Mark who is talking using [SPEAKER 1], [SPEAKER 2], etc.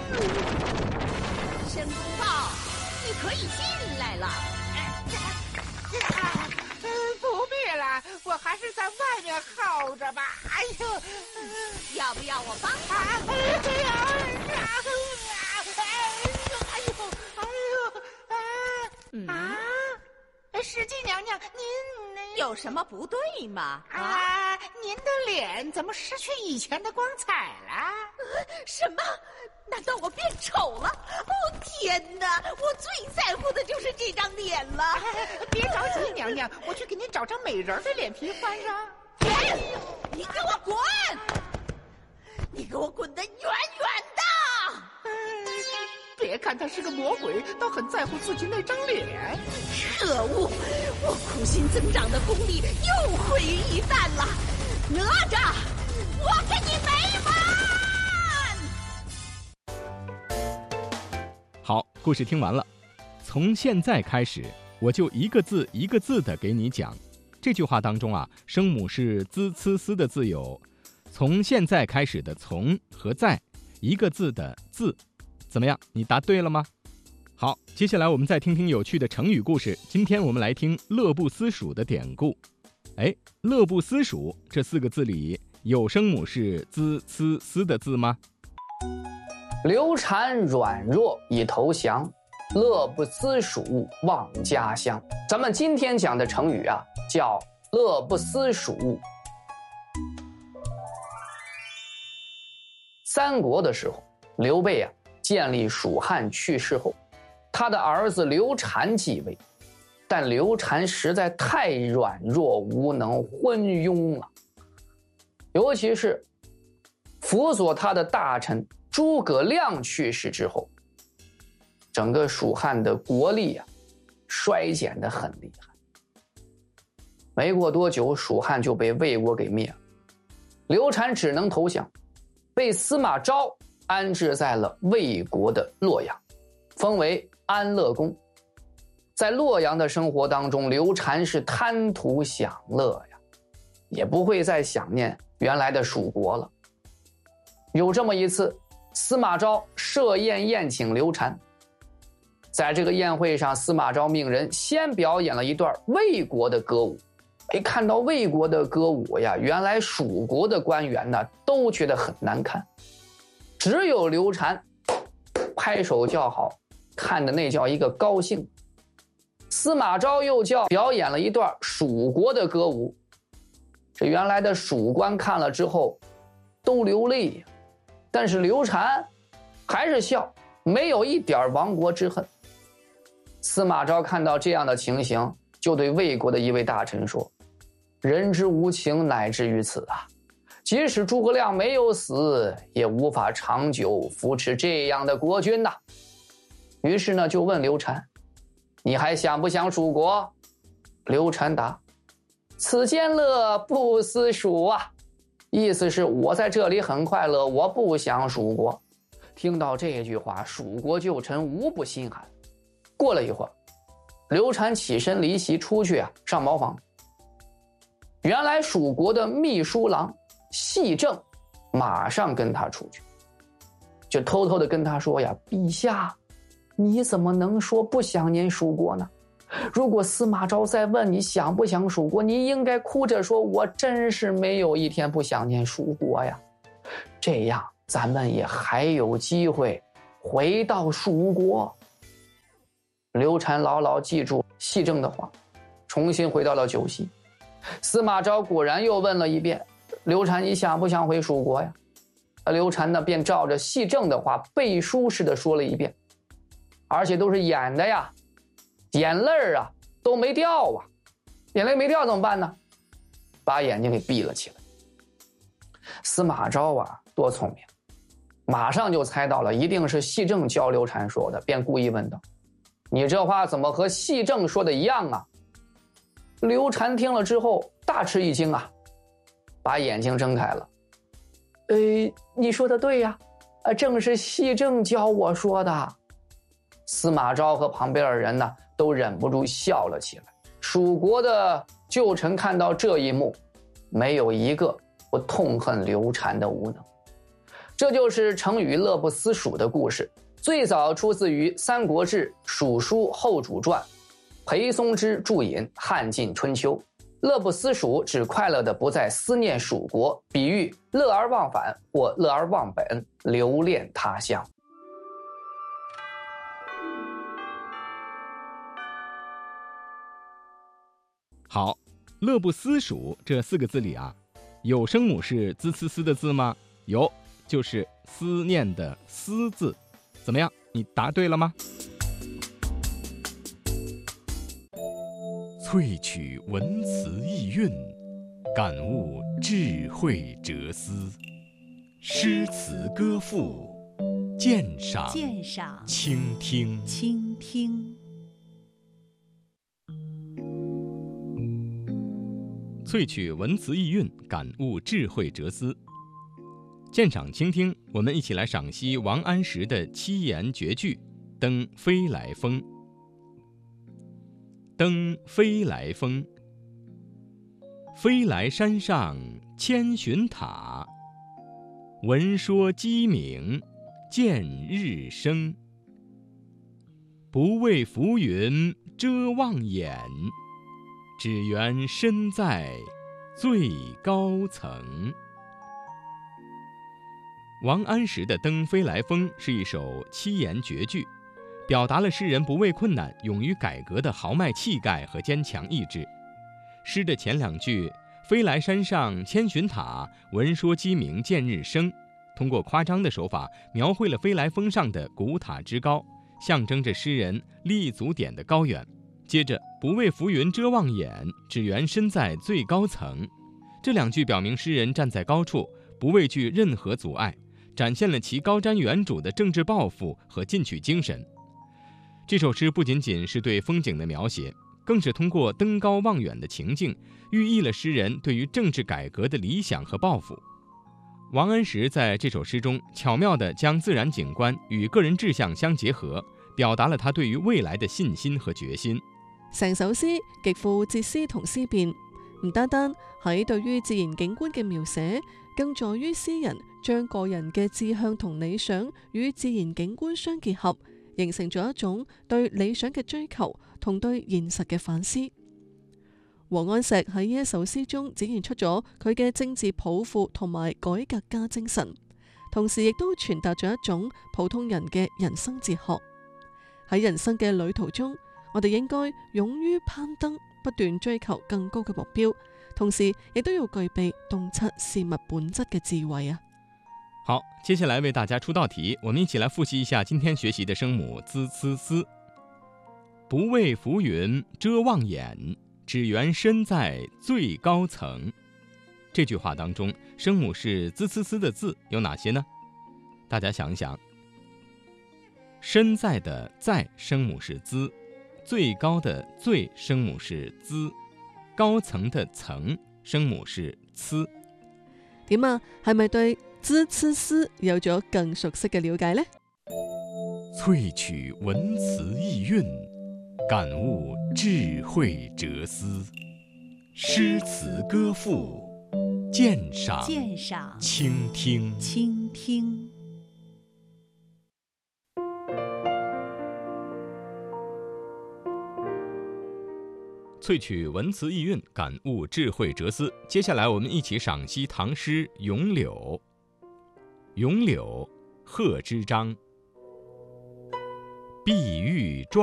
[SPEAKER 1] 申公豹，你可以进来了。
[SPEAKER 2] 不必了，我还是在外面耗着吧。哎呦，
[SPEAKER 1] 要不要我帮你？
[SPEAKER 2] 石矶娘娘，您
[SPEAKER 1] 有什么不对吗？
[SPEAKER 2] 您的脸怎么失去以前的光彩了？
[SPEAKER 1] 什么？难道我变丑了？哦天哪！我最在乎的就是这张脸了。
[SPEAKER 2] 别着急，娘娘，我去给您找张美人的脸皮换上。
[SPEAKER 1] 你给我滚！你给我滚得远远的！
[SPEAKER 2] 别看他是个魔鬼，倒很在乎自己那张脸。
[SPEAKER 1] 可恶！我苦心增长的功力又毁于一旦了。哪吒，我跟你没完！
[SPEAKER 3] 好，故事听完了。从现在开始，我就一个字一个字的给你讲。这句话当中啊，声母是滋、呲、丝的字有从现在开始的从和在，一个字的字。怎么样，你答对了吗？好，接下来我们再听听有趣的成语故事。今天我们来听乐不思蜀的典故。乐不思蜀这4个字里有声母是滋、呲、丝的字吗？
[SPEAKER 4] 刘禅软弱以投降，乐不思蜀忘家乡。咱们今天讲的成语啊，叫乐不思蜀。三国的时候，刘备啊建立蜀汉去世后，他的儿子刘禅继位，但刘禅实在太软弱无能昏庸了，尤其是辅佐他的大臣诸葛亮去世之后，整个蜀汉的国力啊衰减得很厉害。没过多久，蜀汉就被魏国给灭了，刘禅只能投降，被司马昭安置在了魏国的洛阳，封为安乐公。在洛阳的生活当中，刘禅是贪图享乐呀，也不会再想念原来的蜀国了。有这么一次，司马昭设宴宴请刘禅，在这个宴会上，司马昭命人先表演了一段魏国的歌舞。看到魏国的歌舞呀，原来蜀国的官员呢都觉得很难看，只有刘禅拍手叫好，看的那叫一个高兴。司马昭又表演了一段蜀国的歌舞，这原来的蜀官看了之后都流泪呀，但是刘禅还是笑，没有一点亡国之恨。司马昭看到这样的情形，就对魏国的一位大臣说：人之无情乃至于此啊，即使诸葛亮没有死，也无法长久扶持这样的国君呐。于是呢，就问刘禅：你还想不想蜀国？刘禅答：此间乐不思蜀啊。意思是我在这里很快乐，我不想蜀国。听到这句话，蜀国旧臣无不心寒。过了一会儿，刘禅起身离席出去啊，上茅房。原来蜀国的秘书郎细正马上跟他出去，就偷偷的跟他说呀：陛下，你怎么能说不想念蜀国呢？如果司马昭再问你想不想蜀国，你应该哭着说：我真是没有一天不想念蜀国呀。这样咱们也还有机会回到蜀国。刘禅牢牢记住细正的话，重新回到了酒席。司马昭果然又问了一遍：刘禅，你想不想回蜀国呀？刘禅呢便照着细正的话背书似的说了一遍，而且都是演的呀，眼泪啊都没掉啊。眼泪没掉怎么办呢？把眼睛给闭了起来。司马昭啊多聪明，马上就猜到了一定是细正教刘禅说的，便故意问道：你这话怎么和细正说的一样啊？刘禅听了之后大吃一惊啊，把眼睛睁开了。你说的对呀，正是细正教我说的。司马昭和旁边的人呢都忍不住笑了起来。蜀国的旧臣看到这一幕，没有一个不痛恨刘禅的无能。 这就是成语乐不思蜀的故事，最早出自于《三国志·蜀书后主传》，裴松之注引《汉晋春秋》。乐不思蜀指快乐的不再思念蜀国，比喻乐而忘返或乐而忘本，留恋他乡。
[SPEAKER 3] 好，乐不思蜀这4个字里啊，有声母是滋呲丝的字吗？有，就是思念的思字。怎么样，你答对了吗？萃取文辞意蕴，感悟智慧哲思，诗词歌赋，鉴赏倾听。萃取文辞意蕴，感悟智慧哲思，鉴赏倾听。我们一起来赏析王安石的七言绝句《登飞来峰》。登飞来峰，飞来山上千寻塔，闻说鸡鸣见日升。不畏浮云遮望眼，只缘身在最高层。王安石的《登飞来峰》是一首七言绝句，表达了诗人不畏困难、勇于改革的豪迈气概和坚强意志。诗的前2句“飞来山上千寻塔，闻说鸡鸣见日升”，通过夸张的手法描绘了飞来峰上的古塔之高，象征着诗人立足点的高远。接着“不畏浮云遮望眼，只缘身在最高层”，这2句表明诗人站在高处，不畏惧任何阻碍，展现了其高瞻远瞩的政治抱负和进取精神。这首诗不仅仅是对风景的描写，更是通过登高望远的情境，寓意了诗人对于政治改革的理想和抱負。王安石在这首詩中巧妙地將自然景觀與個人志向相結合，表達了他對於未來的信心和決心。
[SPEAKER 5] 成首詩極富哲思同思辨，唔單單喺對於自然景觀嘅描寫，更在於詩人將個人嘅志向同理想與自然景觀相結合，形成咗一種對理想嘅追求同對現實嘅反思。王安石喺呢一首詩中展現出咗佢嘅政治抱負同埋改革家精神，同時亦都傳達咗一種普通人嘅人生哲學。喺人生嘅旅途中，我哋應該勇於攀登，不斷追求更高嘅目標，同時亦都要具備洞察事物本質嘅智慧啊！
[SPEAKER 3] 好，接下來為大家出道題，我們一起來複習一下今天學習的聲母滋呲絲。不畏浮雲遮望眼，只緣身在最高層。這句話當中，聲母是滋呲絲的字有哪些呢？大家想一想。身在的在聲母是滋，最高的最聲母是滋，高層的層聲母是呲。
[SPEAKER 5] 點啊？係咪對滋呲絲有咗更熟悉嘅了解呢？
[SPEAKER 3] 萃取文辭意蕴，感悟智慧哲思，詩詞歌賦，鑑賞傾聽。萃取文辭意蕴，感悟智慧哲思。接下來我們一起賞析唐詩《詠柳》。詠柳，賀知章。碧玉妝